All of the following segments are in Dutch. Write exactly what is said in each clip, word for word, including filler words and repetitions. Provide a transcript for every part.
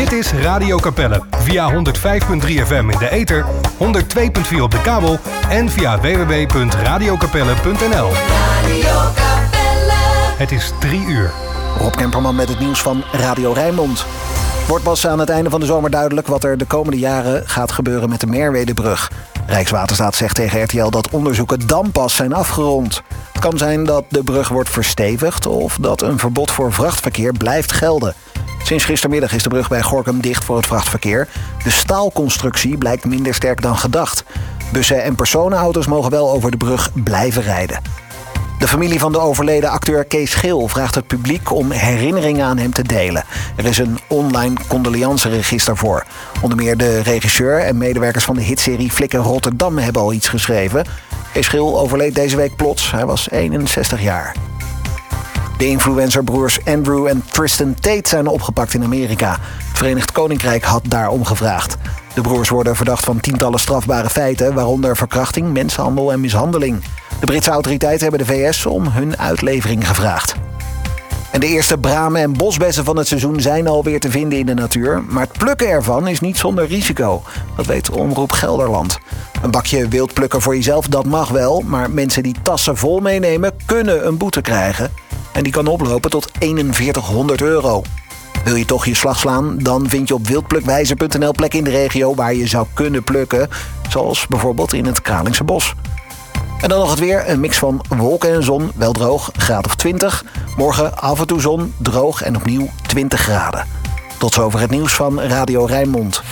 Dit is Radio Capelle via honderd vijf komma drie F M in de ether, honderd twee komma vier op de kabel en via w w w punt radio capelle punt n l. Radio Capelle. Het is drie uur. Rob Kemperman met het nieuws van Radio Rijnmond. Wordt pas aan het einde van de zomer duidelijk wat er de komende jaren gaat gebeuren met de Merwedebrug. Rijkswaterstaat zegt tegen R T L dat onderzoeken dan pas zijn afgerond. Het kan zijn dat de brug wordt verstevigd of dat een verbod voor vrachtverkeer blijft gelden. Sinds gistermiddag is de brug bij Gorinchem dicht voor het vrachtverkeer. De staalconstructie blijkt minder sterk dan gedacht. Bussen en personenauto's mogen wel over de brug blijven rijden. De familie van de overleden acteur Kees Geel vraagt het publiek om herinneringen aan hem te delen. Er is een online condoleanceregister voor. Onder meer de regisseur en medewerkers van de hitserie Flikken Rotterdam hebben al iets geschreven. Kees Geel overleed deze week plots. Hij was eenenzestig jaar. De influencerbroers Andrew en Tristan Tate zijn opgepakt in Amerika. Het Verenigd Koninkrijk had daarom gevraagd. De broers worden verdacht van tientallen strafbare feiten, waaronder verkrachting, mensenhandel en mishandeling. De Britse autoriteiten hebben de V S om hun uitlevering gevraagd. En de eerste bramen en bosbessen van het seizoen zijn alweer te vinden in de natuur. Maar het plukken ervan is niet zonder risico. Dat weet Omroep Gelderland. Een bakje wild plukken voor jezelf, dat mag wel. Maar mensen die tassen vol meenemen, kunnen een boete krijgen. En die kan oplopen tot eenenveertighonderd euro. Wil je toch je slag slaan? Dan vind je op wildplukwijzer punt n l plekken in de regio waar je zou kunnen plukken. Zoals bijvoorbeeld in het Kralingse bos. En dan nog het weer. Een mix van wolken en zon. Wel droog, graad of twintig. Morgen af en toe zon, droog en opnieuw twintig graden. Tot zover het nieuws van Radio Rijnmond.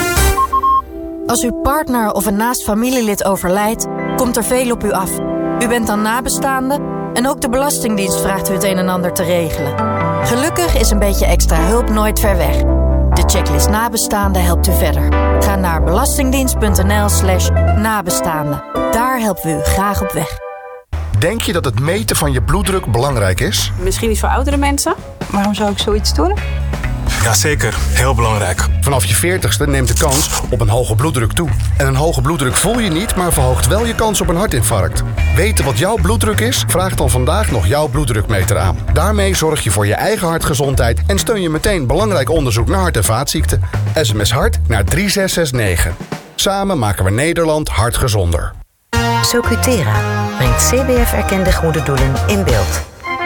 Als uw partner of een naast familielid overlijdt, komt er veel op u af. U bent dan nabestaande en ook de Belastingdienst vraagt u het een en ander te regelen. Gelukkig is een beetje extra hulp nooit ver weg. De checklist nabestaanden helpt u verder. Ga naar belastingdienst punt n l slash nabestaanden. Daar helpen we u graag op weg. Denk je dat het meten van je bloeddruk belangrijk is? Misschien niet voor oudere mensen. Waarom zou ik zoiets doen? Jazeker, heel belangrijk. Vanaf je veertigste neemt de kans op een hoge bloeddruk toe. En een hoge bloeddruk voel je niet, maar verhoogt wel je kans op een hartinfarct. Weten wat jouw bloeddruk is? Vraag dan vandaag nog jouw bloeddrukmeter aan. Daarmee zorg je voor je eigen hartgezondheid en steun je meteen belangrijk onderzoek naar hart- en vaatziekten. S M S hart naar drie zes zes negen. Samen maken we Nederland hartgezonder. Socutera brengt C B F-erkende goede doelen in beeld.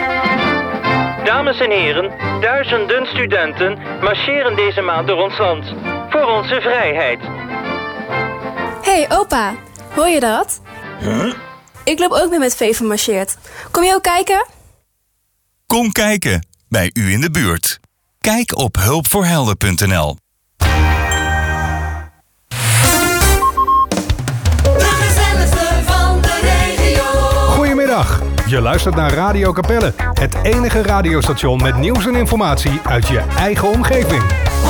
Dames en heren, duizenden studenten marcheren deze maand door ons land. Voor onze vrijheid. Hey opa, hoor je dat? Huh? Ik loop ook mee met Veven marcheert. Kom je ook kijken? Kom kijken, bij u in de buurt. Kijk op hulp voor helden punt n l. Goedemiddag, je luistert naar Radio Capelle. Het enige radiostation met nieuws en informatie uit je eigen omgeving.